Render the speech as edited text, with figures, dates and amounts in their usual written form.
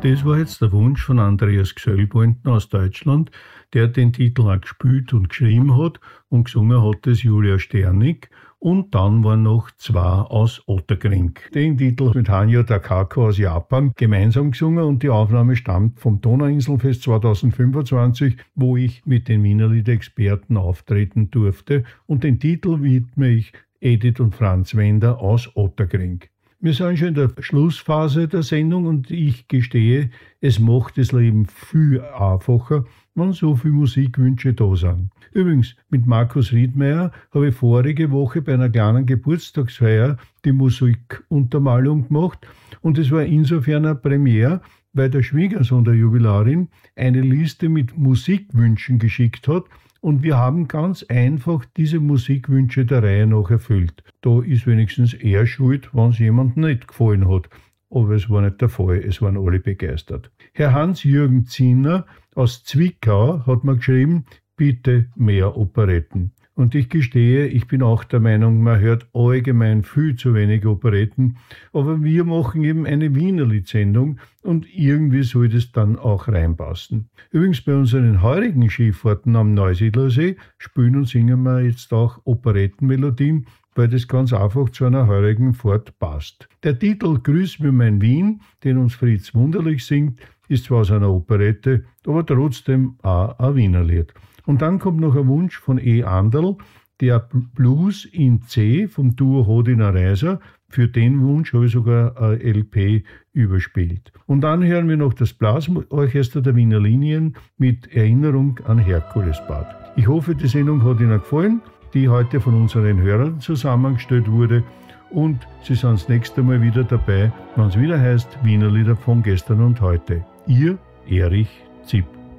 Das war jetzt der Wunsch von Andreas Gsöllbointen aus Deutschland, der den Titel auch gespielt und geschrieben hat, und gesungen hat es Julia Sternig. Und dann waren noch zwei aus Ottakring. Den Titel mit Hanya Takako aus Japan gemeinsam gesungen, und die Aufnahme stammt vom Donauinselfest 2025, wo ich mit den Wienerlied-Experten auftreten durfte, und den Titel widme ich Edith und Franz Wender aus Ottakring. Wir sind schon in der Schlussphase der Sendung, und ich gestehe, es macht das Leben viel einfacher, wenn so viele Musikwünsche da sind. Übrigens, mit Markus Riedmeier habe ich vorige Woche bei einer kleinen Geburtstagsfeier die Musikuntermalung gemacht, und es war insofern eine Premiere, weil der Schwiegersohn der Jubilarin eine Liste mit Musikwünschen geschickt hat, und wir haben ganz einfach diese Musikwünsche der Reihe nach erfüllt. Da ist wenigstens er schuld, wenn es jemandem nicht gefallen hat. Aber es war nicht der Fall, es waren alle begeistert. Herr Hans-Jürgen Zinner aus Zwickau hat mir geschrieben, bitte mehr Operetten. Und ich gestehe, ich bin auch der Meinung, man hört allgemein viel zu wenig Operetten, aber wir machen eben eine Wienerlied-Sendung, und irgendwie soll das dann auch reinpassen. Übrigens, bei unseren heurigen Skifahrten am Neusiedlersee spielen und singen wir jetzt auch Operettenmelodien, weil das ganz einfach zu einer heurigen Fahrt passt. Der Titel Grüß mir mein Wien, den uns Fritz Wunderlich singt, ist zwar aus einer Operette, aber trotzdem auch ein Wienerlied. Und dann kommt noch ein Wunsch von E. Anderl, der Blues in C vom Duo Hodiner Reiser. Für den Wunsch habe ich sogar ein LP überspielt. Und dann hören wir noch das Blasorchester der Wiener Linien mit Erinnerung an Herkulesbad. Ich hoffe, die Sendung hat Ihnen gefallen, die heute von unseren Hörern zusammengestellt wurde. Und Sie sind das nächste Mal wieder dabei, wenn es wieder heißt Wienerlieder von gestern und heute. Ihr Erich Zipp.